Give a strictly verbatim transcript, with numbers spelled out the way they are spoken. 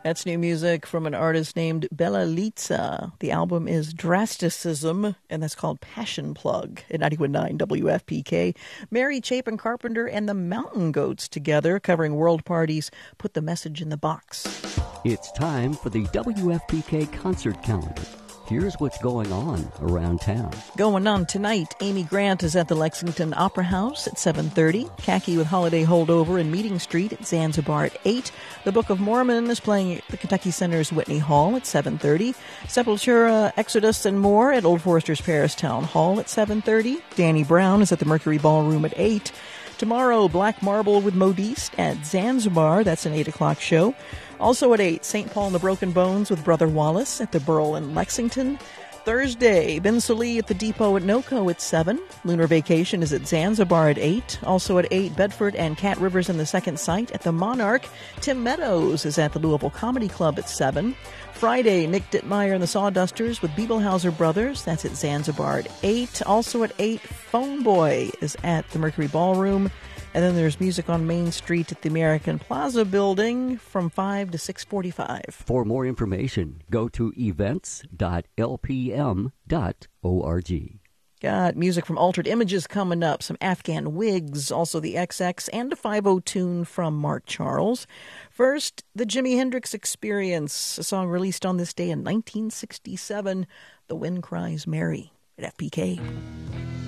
That's new music from an artist named Bella Litza. The album is Drasticism, and that's called Passion Plug at ninety-one point nine W F P K. Mary Chapin Carpenter and the Mountain Goats together, covering world parties, Put the Message in the Box. It's time for the W F P K concert calendar. Here's what's going on around town. Going on tonight, Amy Grant is at the Lexington Opera House at seven thirty. Khaki with Holiday Holdover in Meeting Street at Zanzibar at eight. The Book of Mormon is playing at the Kentucky Center's Whitney Hall at seven thirty. Sepultura, Exodus, and more at Old Forester's Paris Town Hall at seven thirty. Danny Brown is at the Mercury Ballroom at eight. Tomorrow, Black Marble with Modiste at Zanzibar. That's an eight o'clock show. Also at eight, Saint Paul and the Broken Bones with Brother Wallace at the Burl in Lexington. Thursday, Ben Salee at the Depot at NoCo at seven. Lunar Vacation is at Zanzibar at eight. Also at eight, Bedford and Cat Rivers in the Second Sight at the Monarch. Tim Meadows is at the Louisville Comedy Club at seven. Friday, Nick Dittmeyer and the Sawdusters with Bibelhauser Brothers. That's at Zanzibar at eight. Also at eight, Phone Boy is at the Mercury Ballroom. And then there's music on Main Street at the American Plaza building from five to six forty-five. For more information, go to events dot l p m dot org. Got music from Altered Images coming up, some Afghan Wigs, also the X X, and a five oh tune from Mark Charles. First, the Jimi Hendrix Experience, a song released on this day in nineteen sixty-seven, The Wind Cries Mary at F P K.